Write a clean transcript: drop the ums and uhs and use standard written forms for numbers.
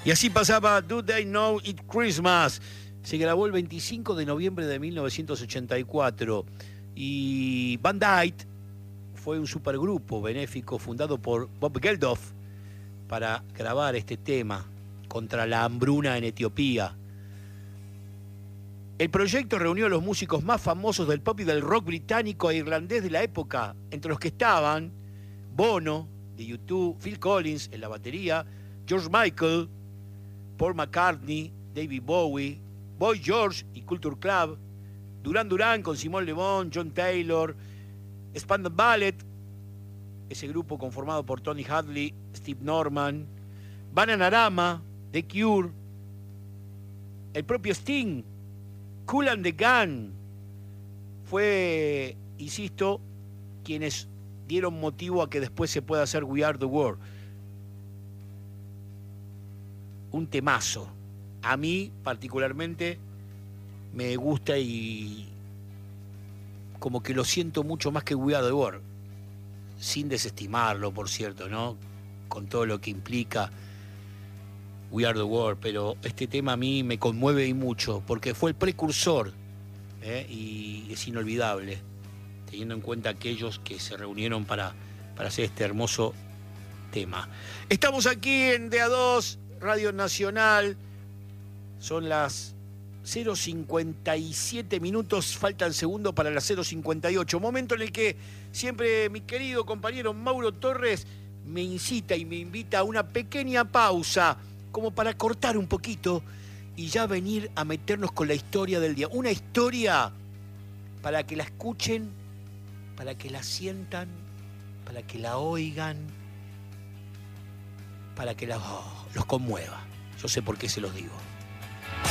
Y así pasaba Do They Know It's Christmas. Se grabó el 25 de noviembre de 1984. Y Band Aid fue un supergrupo benéfico fundado por Bob Geldof para grabar este tema contra la hambruna en Etiopía. El proyecto reunió a los músicos más famosos del pop y del rock británico e irlandés de la época, entre los que estaban Bono, de U2, Phil Collins en la batería, George Michael, Paul McCartney, David Bowie, Boy George y Culture Club, Duran Duran con Simon Le Bon, John Taylor, Spandau Ballet, ese grupo conformado por Tony Hadley, Steve Norman, Bananarama, The Cure, el propio Sting, Kool and the Gang. Fue, insisto, quienes dieron motivo a que después se pueda hacer We Are the World. Un temazo. A mí, particularmente, me gusta y como que lo siento mucho más que We Are the World. Sin desestimarlo, por cierto, ¿no? Con todo lo que implica We Are the World, pero este tema a mí me conmueve y mucho, porque fue el precursor, y es inolvidable, teniendo en cuenta aquellos que se reunieron para hacer este hermoso tema. Estamos aquí en DA2, Radio Nacional, son las 0:57 minutos, faltan segundos para las 0:58, momento en el que siempre mi querido compañero Mauro Torres me incita y me invita a una pequeña pausa, como para cortar un poquito y ya venir a meternos con la historia del día. Una historia para que la escuchen, para que la sientan, para que la oigan, para que los conmueva. Yo sé por qué se los digo.